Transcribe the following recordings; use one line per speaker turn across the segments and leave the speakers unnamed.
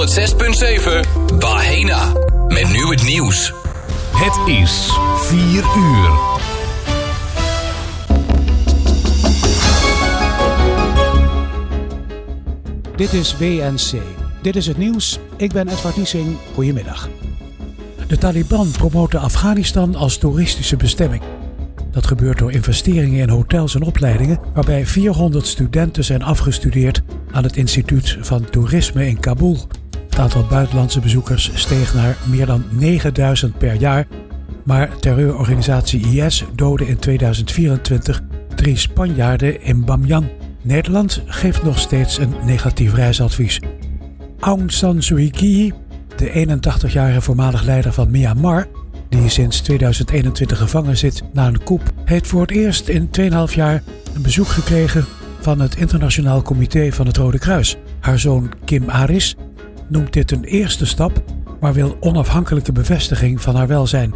6.7 Bahena. Met nu het nieuws.
Het is 4 uur.
Dit is WNC. Dit is het nieuws. Ik ben Edward Niesing. Goedemiddag. De Taliban promoten Afghanistan als toeristische bestemming. Dat gebeurt door investeringen in hotels en opleidingen, waarbij 400 studenten zijn afgestudeerd aan het Instituut van Toerisme in Kabul. Het aantal buitenlandse bezoekers steeg naar meer dan 9000 per jaar, maar terreurorganisatie IS doodde in 2024 3 Spanjaarden in Bamyan. Nederland geeft nog steeds een negatief reisadvies. Aung San Suu Kyi, de 81-jarige voormalig leider van Myanmar, die sinds 2021 gevangen zit na een coup, heeft voor het eerst in 2,5 jaar een bezoek gekregen van het Internationaal Comité van het Rode Kruis. Haar zoon Kim Aris noemt dit een eerste stap, maar wil onafhankelijke bevestiging van haar welzijn.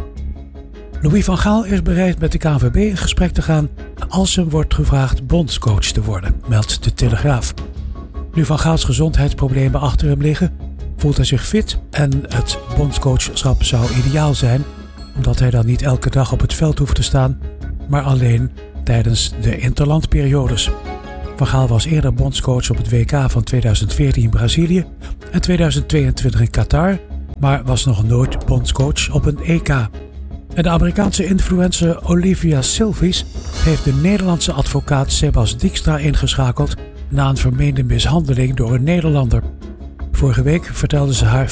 Louis van Gaal is bereid met de KNVB in gesprek te gaan als hem wordt gevraagd bondscoach te worden, meldt de Telegraaf. Nu Van Gaals gezondheidsproblemen achter hem liggen, voelt hij zich fit en het bondscoachschap zou ideaal zijn, omdat hij dan niet elke dag op het veld hoeft te staan, maar alleen tijdens de interlandperiodes. Van Gaal was eerder bondscoach op het WK van 2014 in Brazilië en 2022 in Qatar, maar was nog nooit bondscoach op een EK. En de Amerikaanse influencer Olivia Silvies heeft de Nederlandse advocaat Sebas Dijkstra ingeschakeld na een vermeende mishandeling door een Nederlander. Vorige week vertelde ze haar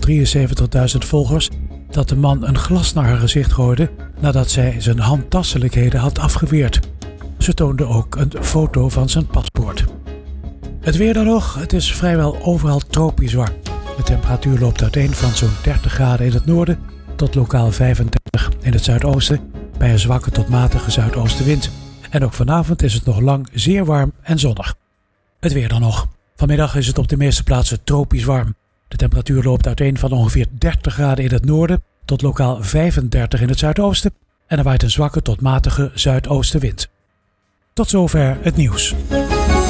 473.000 volgers dat de man een glas naar haar gezicht gooide nadat zij zijn handtastelijkheden had afgeweerd. Ze toonde ook een foto van zijn paspoort. Het weer dan nog, het is vrijwel overal tropisch warm. De temperatuur loopt uiteen van zo'n 30 graden in het noorden tot lokaal 35 in het zuidoosten bij een zwakke tot matige zuidoostenwind. En ook vanavond is het nog lang zeer warm en zonnig. Het weer dan nog. Vanmiddag is het op de meeste plaatsen tropisch warm. De temperatuur loopt uiteen van ongeveer 30 graden in het noorden tot lokaal 35 in het zuidoosten en er waait een zwakke tot matige zuidoostenwind. Tot zover het nieuws.